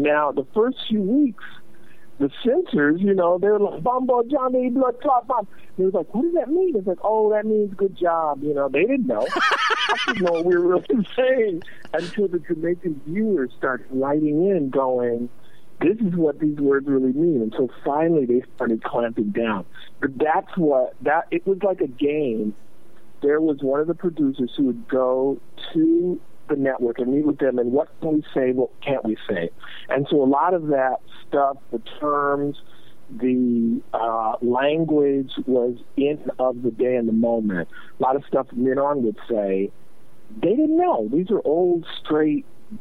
Now, the first few weeks, the censors, they were like, Bumbo Johnny, blood clot, bomb. They was like, what does that mean? It's like, oh, that means good job. They didn't know. I didn't know what we were really saying until the Jamaican viewers started writing in going, this is what these words really mean. Until finally they started clamping down. But it was like a game. There was one of the producers who would go to the network and meet with them, and what can we say, what can't we say? And so a lot of that stuff, the terms, the language was in of the day and the moment. A lot of stuff Min On would say, they didn't know. These are old, straight,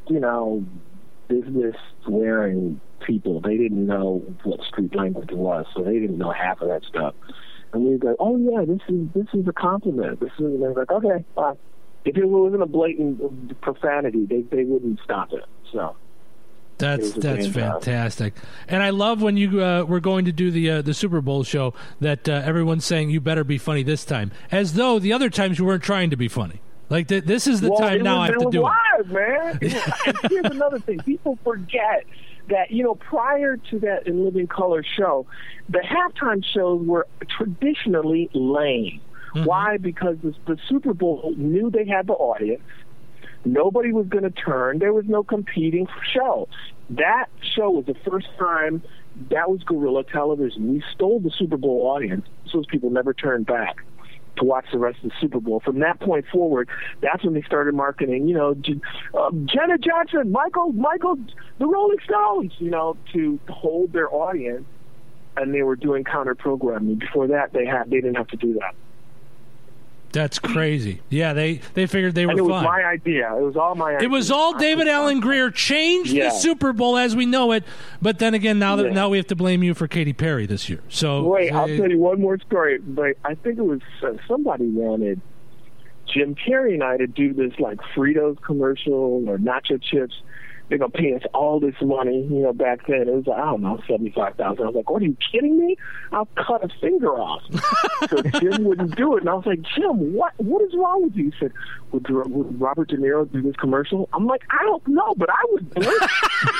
business-wearing people. They didn't know what street language was, so they didn't know half of that stuff. And we would go, oh, yeah, this is a compliment. And they were like, okay, fine. If it wasn't a blatant profanity, they wouldn't stop it. So that's fantastic. And I love when you were going to do the Super Bowl show that everyone's saying you better be funny this time, as though the other times you weren't trying to be funny. Like this is the time now I have to do it. Man. And here's another thing: people forget that prior to that In Living Color show, the halftime shows were traditionally lame. Mm-hmm. Why? Because the Super Bowl knew they had the audience. Nobody was going to turn. There was no competing show. That show was the first time that was guerrilla television. We stole the Super Bowl audience, so those people never turned back to watch the rest of the Super Bowl. From that point forward, that's when they started marketing, Janet Jackson, Michael, the Rolling Stones, to hold their audience, and they were doing counter-programming. Before that, they didn't have to do that. That's crazy. Yeah, they figured they were fine. And it was my idea. It was all my idea. It was all David Alan Grier changed the Super Bowl as we know it. But then again, now we have to blame you for Katy Perry this year. So wait, I'll tell you one more story. But I think it was somebody wanted Jim Carrey and I to do this like Fritos commercial or nacho chips. They're going to pay us all this money, back then. It was, I don't know, $75,000. I was like, what, are you kidding me? I'll cut a finger off. So Jim wouldn't do it. And I was like, Jim, what is wrong with you? He said, would Robert De Niro do this commercial? I'm like, I don't know, but I would do it.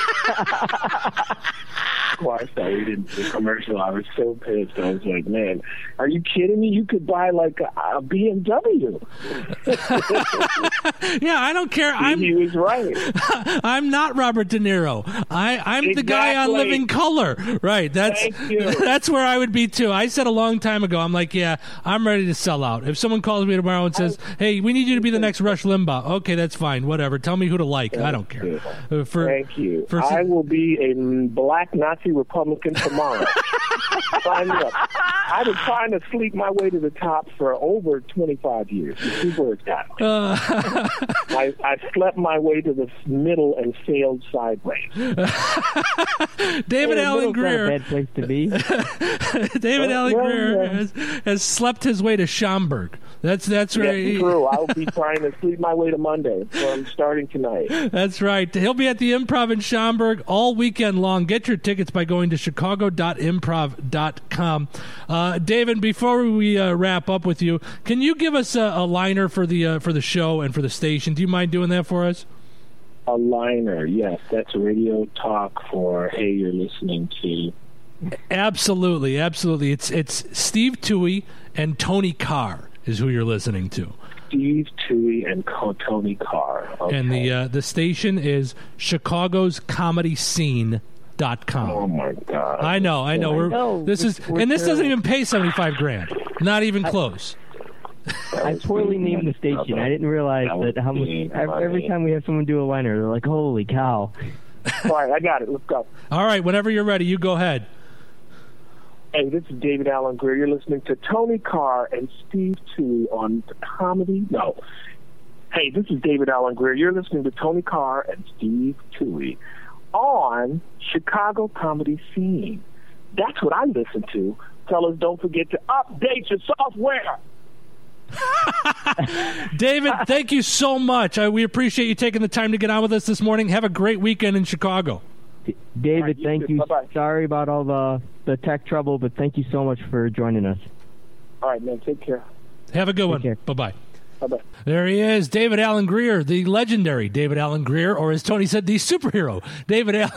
Of course, we didn't do the commercial. I was so pissed. I was like, man, are you kidding me? You could buy like a BMW. Yeah, I don't care. He was right. I'm not Robert De Niro. I'm the guy on Living Color. Right. That's where I would be too. I said a long time ago, I'm like, yeah, I'm ready to sell out. If someone calls me tomorrow and says, hey, we need you to be the next Rush Limbaugh. Okay, that's fine. Whatever. Tell me who to like. I don't care. Thank you. I will be a black Nazi Republican tomorrow. Sign me up. I've been trying to sleep my way to the top for over 25 years. See where it's got me. I slept my way to the middle and sailed sideways. David Alan Grier. Not a bad place to be. David Alan Grier has slept his way to Schaumburg. That's right. That's true. I'll be trying to sleep my way to Monday, so I'm starting tonight. That's right. He'll be at the Improv in Schaumburg all weekend long. Get your tickets by going to chicago.improv.com. David, before we wrap up with you, can you give us a liner for the show and for the station? Do you mind doing that for us? A liner, yes. That's radio talk for, hey, you're listening to. Absolutely. It's Steve Toohey and Tony Carr is who you're listening to. Steve Toohey and Tony Carr. Okay. And the station is chicagoscomedyscene.com. Oh my God! I know. This doesn't even pay $75,000. Not even close. I poorly named the station. I didn't realize that how much. Every time we have someone do a liner, they're like, "Holy cow!" All right, I got it. Let's go. All right, whenever you're ready, you go ahead. Hey, this is David Alan Grier. You're listening to Tony Carr and Steve Toohey on the comedy. No. Hey, this is David Alan Grier. You're listening to Tony Carr and Steve Toohey on Chicago Comedy Scene. That's what I listen to. Fellas, don't forget to update your software. David, thank you so much. We appreciate you taking the time to get on with us this morning. Have a great weekend in Chicago. David, thank you. Bye-bye. Sorry about all the tech trouble, but thank you so much for joining us. All right, man. Take care. Have a good one. Bye-bye. Bye-bye. There he is, David Alan Grier, the legendary David Alan Grier, or as Tony said, the superhero, David Alan